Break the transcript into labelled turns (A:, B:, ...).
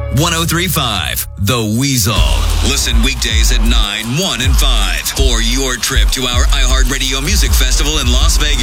A: 1035 The Weasel. Listen weekdays at 9, 1, and 5 for your trip to our iHeartRadio Music Festival in Las Vegas.